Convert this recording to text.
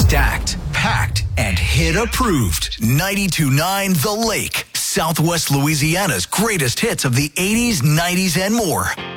Stacked, packed, and hit approved. 92.9 The Lake, Southwest Louisiana's greatest hits of the 80s, 90s, and more.